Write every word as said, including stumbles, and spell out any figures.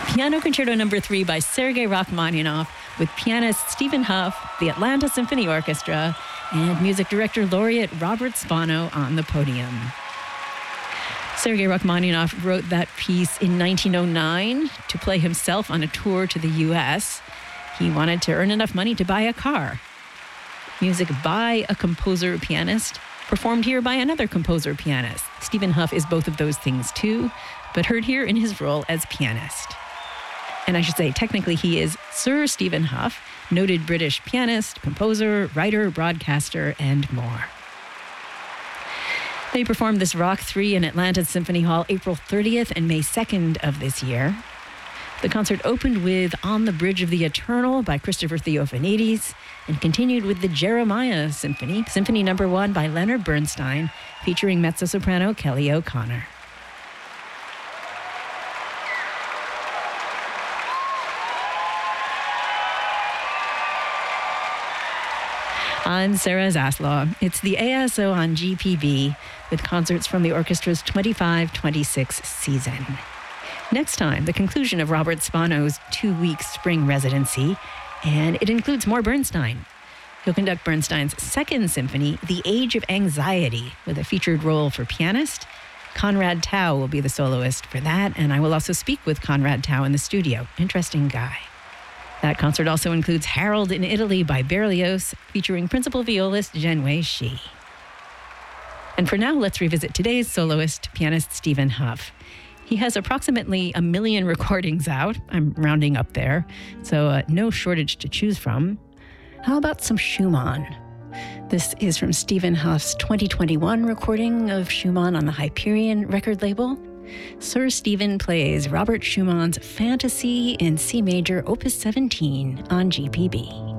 Piano Concerto Number Three by Sergei Rachmaninoff with pianist Stephen Huff, the Atlanta Symphony Orchestra, and music director laureate Robert Spano on the podium. Sergei Rachmaninoff wrote that piece in nineteen oh nine to play himself on a tour to the U S. He wanted to earn enough money to buy a car. Music by a composer pianist, performed here by another composer pianist. Stephen Huff is both of those things too, but heard here in his role as pianist. And I should say, technically, he is Sir Stephen Huff, noted British pianist, composer, writer, broadcaster, and more. They performed this Rock three in Atlanta Symphony Hall April thirtieth and May second of this year. The concert opened with On the Bridge of the Eternal by Christopher Theophanides and continued with the Jeremiah Symphony, Symphony Number One by Leonard Bernstein, featuring mezzo-soprano Kelly O'Connor. I'm Sarah Zaslaw. It's the A S O on G P B with concerts from the orchestra's twenty-five twenty-six season. Next time, the conclusion of Robert Spano's two-week spring residency, and it includes more Bernstein. He'll conduct Bernstein's second symphony, The Age of Anxiety, with a featured role for pianist. Conrad Tao will be the soloist for that, and I will also speak with Conrad Tao in the studio. Interesting guy. That concert also includes Harold in Italy by Berlioz, featuring principal violist Zhenwei Shi. And for now, let's revisit today's soloist, pianist Stephen Huff. He has approximately a million recordings out. I'm rounding up there, so uh, no shortage to choose from. How about some Schumann? This is from Stephen Huff's twenty twenty-one recording of Schumann on the Hyperion record label. Sir Stephen plays Robert Schumann's Fantasy in C major, Opus seventeen on G P B.